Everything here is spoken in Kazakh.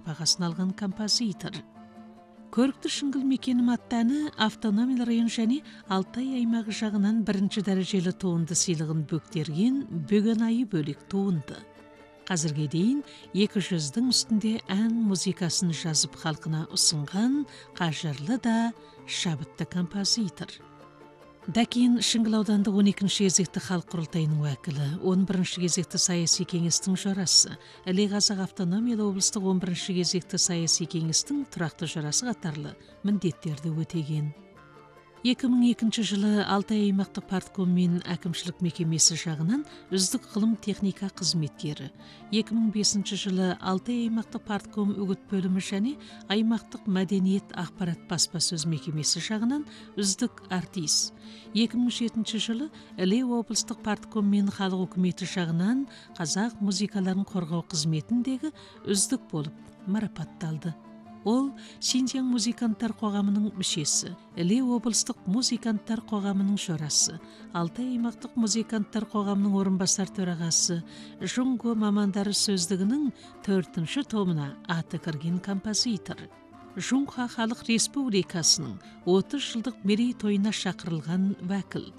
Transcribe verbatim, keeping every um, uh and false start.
бағасын алған композитор. Көрікті шыңғыл мекенім атты әні автономиялы район және Алтай аймағы жағынан бірінші дәрежелі туынды сыйлығын бөктерген Бөгенайы бөлек туынды. Қазірге дейін екі жүздің үстінде ән музыкасын жазып халқына ұсынған қажырлы да шабытты композитор. Дәкен Шыңғыл аудандық он екінші кезекті халық құрылтайының уәкілі, он бірінші кезекті саяси кеңестің жорасы, Іле Қазақ автономиялы облыстық он бірінші кезекті саяси кеңестің тұрақты жорасы қатарлы міндеттерді өтеген. екі мың екінші жылы Алтай аймақтық партком мен әкімшілік мекемесі жағынан үздік ғылым техника қызметкері, екі мың бесінші жылы Алтай аймақтық партком үгіт бөлімі және аймақтық мәдениет ақпарат баспасөз мекемесі жағынан үздік артист, екі мың жетінші жылы Іле облыстық партком мен халық үкіметі жағынан қазақ музыкаларын қорғау қызметіндегі үздік болып марапатталды. Ол Синьцзян музыканттар қоғамының мүшесі, Іле облыстық музыканттар қоғамының жорасы, Алтай аймақтық музыканттар қоғамының орынбасар төрағасы, Жұңго мамандары сөздігінің төртінші томына аты кірген композитор. Жұңға халық республикасының отыз жылдық мерейтойына шақырылған уәкіл.